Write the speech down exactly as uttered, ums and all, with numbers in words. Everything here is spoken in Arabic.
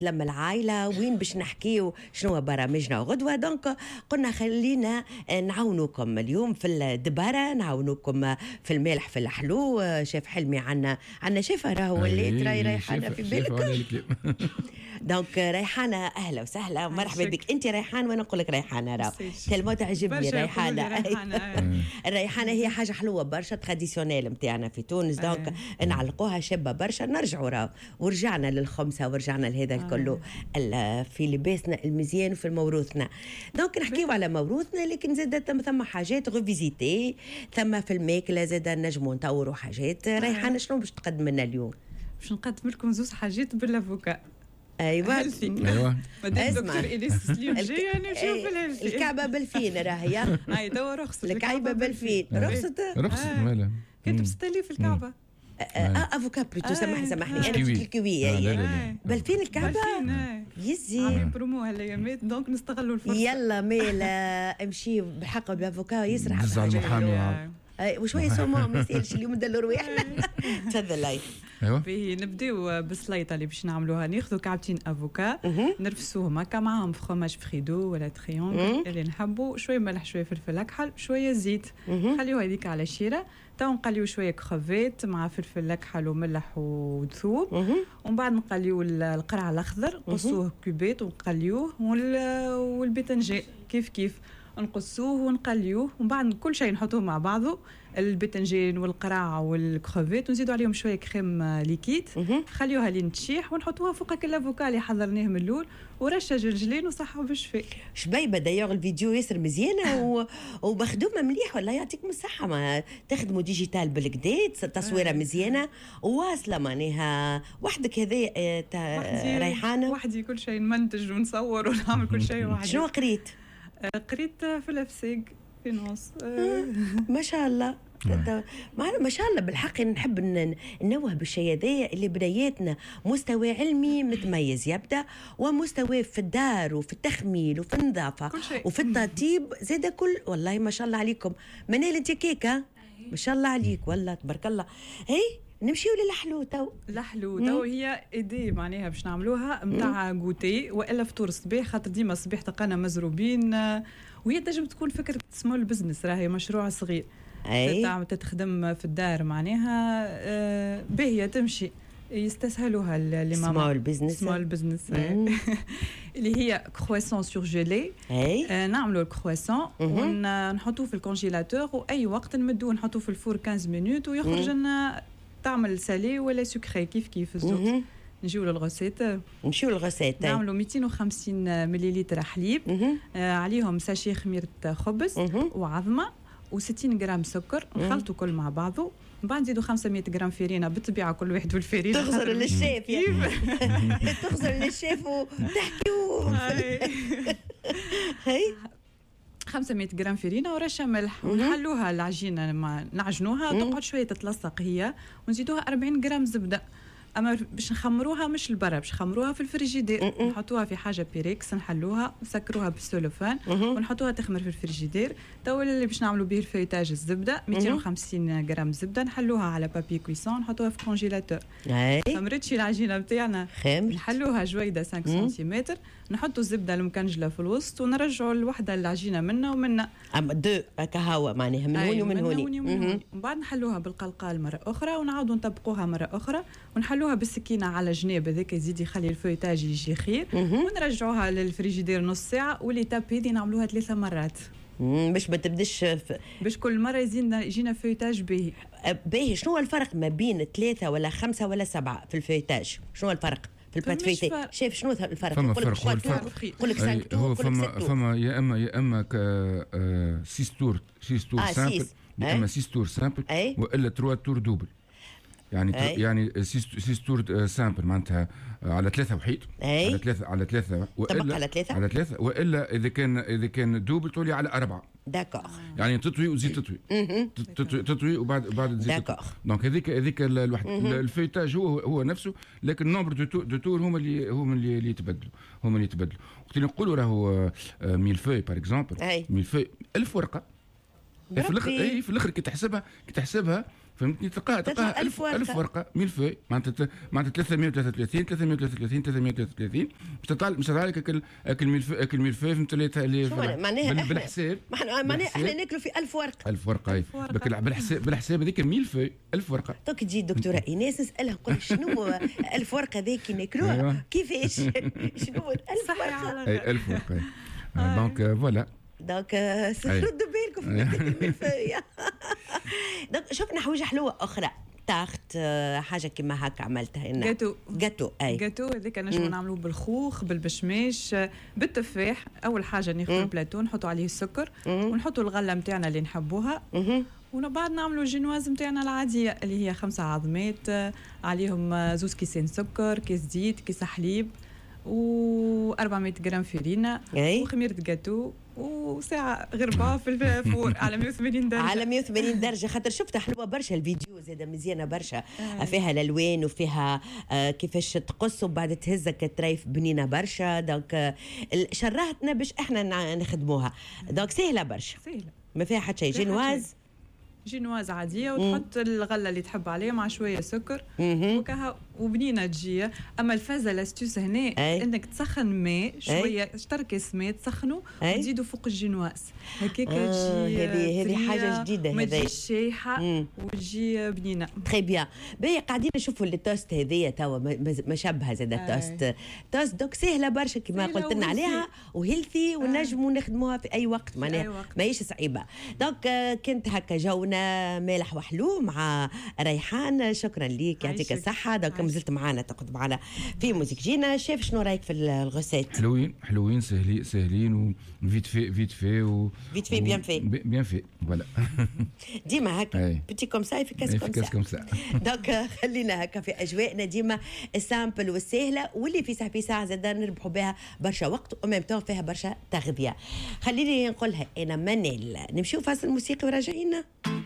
لما العائلة وين باش نحكيو شنو برامجنا غدوة. دونك قلنا خلينا نعاونوكم اليوم في الدبارة، نعاونوكم في الملح في الحلو. شاف حلمي عنا عنا شافة راهو وليت راي ريحانة في بالك. دونك ريحانة أهلا وسهلا مرحبا بك. أنت ريحان وأنا نقول لك ريحانة راهو كلمة تعجبني ريحانة. الريحانة هي حاجة حلوة برشا تراديسيونيل متاعنا في تونس. دونك نعلقوها شابة برشا نرجعوا راهو ورجعنا للخمسة ورجعنا لهذا كله في لباسنا المزيان وفي موروثنا. دونك نحكيو على موروثنا لكن زاد ثم حاجات غوفيزيتي ثم في الماكله زاد نجموا نطوروا حاجات. ريحانه شنو باش تقدم لنا اليوم؟ باش نقدم لكم زوج حاجات بالافوكا. ايوه ايوه الدكتور اليس اليوم جاي انا نشوف الهيلثي. الكعبه بالفين راهي هاي توا رخصت الكعبه بالفين. رخصت رخصت مالها كنت ستة آلاف الكعبه. اه افوكا بلوتو سامحني سامحني انا قلت الكويه. بالفين الكعبه يزي برومو هالايامات دونك نستغلوا الفرصه. يلا ميلا امشي بالحق بالافوكا يسرح بحاجه وشويه سومون ما يسالش اليوم ندلوا رواحنا. تفضل لاي. ايوه باهي نبداو بالسليطه اللي باش نعملوها. ناخذوا كعبتين افوكا نرفسوهم هكا معاهم فرomاج فريدو ولا تريونغل اللي نحبوا، شويه ملح شويه فلفل اكحل شويه زيت. خليوها هذيك على شيره. تو نقليو شويه كروفيت مع فلفل اكحل وملح وثوم. ومن بعد نقليو القرع الاخضر نقصوه كوبيت ونقليوه والباذنجان كيف كيف نقصوه ونقليوه. ومن بعد كل شيء نحطوه مع بعضه، الباذنجان والقرع والكروفيت، ونزيدوا عليهم شويه كريم ليكيد. خليوها لين تشيح ونحطوها فوق الافوكا اللي حضرناه من الاول ورشه جلجلين وصحه بالشفاء. شبيبه دايوغ الفيديو ياسر مزيانه و... ومخدومه مليح والله يعطيكم الصحه. ما تخدموا ديجيتال بالكديت تصويره مزيانه وواصله معناها وحدك هذا تا... ريحانه وحدي كل شيء نمنتج ونصور ونعمل كل شيء وحدي. شنو قريت؟ قريت في الافساق في نص. ما شاء الله ما شاء الله بالحق. نحب ننوه بالشيء هذا اللي بداياتنا مستوى علمي متميز يبدا ومستوى في الدار وفي التخميل وفي النظافه وفي التطيب زاد كل. والله ما شاء الله عليكم. منال انت كيكه ما شاء الله عليك والله تبارك الله. هي نمشيو للحلو تو. الحلو تو هي ايدي معناها باش نعملوها نتاع غوتي والا فطور الصباح، خاطر ديما الصباح تلقانا مزروبين. وهي تنجم تكون فكره سمول بزنس، راهي مشروع صغير اي تتخدم في الدار معناها آه باهيه تمشي يستسهلوها اللي ماما سمول بزنس. سمول بزنس اللي هي كرواسون سور جيلي. آه نعملوا الكرواسون ونحطوه في الكونجيلاتور واي وقت نمدوه نحطوه في الفور خمسطاش مينوت ويخرج لنا تعمل سالي ولا سكري كيف كيف الزوج. نجيو للغوسيت نمشيو للغوسيت. نعملوا مئتين وخمسين مليلتر حليب آه عليهم ساشي خميره خبز وعظمه وستين جرام سكر نخلطوا كل مع بعضه. من بعد نزيدوا خمسمية جرام فيرينه بالطبيعه كل واحد والفيرينه تغزر للشيف تغزر للشيف وتحكيو هي خمسمية جرام فيرينه ورشه ملح ونحلوها العجينه ما نعجنوها تقعد شويه تتلصق هي ونزيدوها أربعين جرام زبده. اما باش نخمروها مش البرا باش نخمروها في الفريجيدير. نحطوها في حاجه بيريكس نحلوها نسكروها بالسولوفان ونحطوها تخمر في الفريجيدير. تو اللي باش نعملوا به الفيتاج الزبده مئتين وخمسين جرام زبده نحلوها على بابي كويسون نحطوها في كونجيلاتور. خمرتش العجينه نتاعنا نحلوها جويده خمسة سنتيمتر نحطوا الزبده المكنجله في الوسط ونرجعوا الوحده العجينه منا ومنا اما دو كهوه معناها من هوني ومن هوني. ومن بعد نحلوها بالقلقال مره اخرى ونعاودوا نطبقوها مره اخرى ونحلوها بالسكينه على جناب هذاك يزيد يخلي الفويتاج يجي خير. ونرجعوها للفريجيدير نص ساعه وليتاب هذه نعملوها ثلاثه مرات باش ما تبدش باش كل مره يزيدنا يجينا فويتاج باهي. باهي شنو الفرق ما بين ثلاثه ولا خمسه ولا سبعه في الفويتاج؟ شنو الفرق في البات فيتي؟ شايف شنو الفرق؟ فما فرق. يقول لك سانك هو فما فما يا اما يا اما سيس تور سيس تور سامبل يا اما سيس تور سامبل والا تروا تور دوبل. يعني أي. يعني سيس تور سامبل معناتها على ثلاثة وحيد أي. على ثلاثة على ثلاثة والا على ثلاثة على ثلاثة والا اذا كان اذا كان دوبل تولي على أربعة. داكور. يعني تطوي وزيد تطوي تطوي تطوي وبعد بعد تزيد تطوي. دونك هذيك هذيك الواحد الفيتاج هو هو نفسه لكن النومبر دو دو تور هما اللي هما اللي يتبدلوا هما اللي يتبدلوا. وقت اللي نقولوا راهو ميل فوي باغ اكزومبل ميل فوي ألف ورقة في الاخر اي في الاخر كي تحسبها كي تحسبها فهمتني تلقاها تلقاها ألف ورقة ألف ورقة ميلفوي معناتها معناتها ثلاثمائة وثلاثة وثلاثين ثلاثمائة وثلاثة وثلاثين ثلاثمائة وثلاثة وثلاثين مش تطلع مش تطلع لك اكل اكل ميلفوي اكل ميلفوي فهمت اللي معناها بالحساب معناها احنا ناكلوا في ألف ورقة ألف ورقة اي بالحساب بالحساب هذيك ميلفوي ألف ورقة. دوك تجي الدكتورة ايناس نسالها نقول شنو ألف ورقة ذيك ناكلوها كيفاش شنو ألف ورقة اي ألف ورقة دونك فوالا دونك ردوا بالكم في الملفوية. دونك شفنا حويجة حلوة أخرى تاخت حاجة كما هكا عملتها هنا جاتو جاتو أي جاتو هذاك نجمو نعملوه بالخوخ بالبشماش بالتفاح. أول حاجة ناخذ البلاتو نحطوا عليه السكر ونحطوا الغلة متاعنا اللي نحبوها ومن بعد نعملوا الجينواز متاعنا العادية اللي هي خمسة عظمات عليهم زوز كيسين سكر كيس زيت كيس حليب و أربعمائة جرام فرينة وخميرة جاتو وساعة غربة في الفور على مئة وثمانين درجة على مئة وثمانين درجة خاطر شفتها حلوة برشا الفيديو زادة مزيانة برشا آه. فيها الألوان وفيها آه كيفاش تقص وبعد تهزك تريف بنينة برشا دونك آه شرهتنا باش احنا نخدموها دونك سهلة برشا سهلة ما فيها حتى شيء جينواز جينواز عادية وتحط الغلة اللي تحب عليها مع شوية سكر وكها وبنينة تجي. أما الفازة لاستيوس هنا أي. إنك تسخن ماء شوية شطر كيس ماء تسخنه وتزيدوا فوق الجينواز هكاك آه تجي هذه هذه حاجة جديدة ما تجيش شايحة وتجي بنينة تري بيان. باهي قاعدين نشوفوا التوست هذيا توا ما شبه زاد التوست توست دوك سهلة برشا كما قلت لنا عليها وهيلثي ونجموا نخدموها في أي وقت معناها ماهيش صعيبة. دوك كنت هكا جونا مالح وحلو مع ريحان شكرا ليك يعطيك الصحة. دوك زلت معانا تقعد معانا في موزيك جينا. شايف شنو رايك في الغسات؟ حلوين حلوين سهلين سهلين وفيت في فيت في و فيت في بيان في بيان في فوالا ديما هكا بيتي كوم سا في كاس كوم سا كوم سا دونك خلينا هكا في اجواءنا ديما السامبل والسهله واللي في ساعه في ساعه زاد نربحوا بها برشا وقت وميم تاع فيها برشا تغذيه. خليني نقولها انا منال نمشيو فاصل موسيقي وراجعين.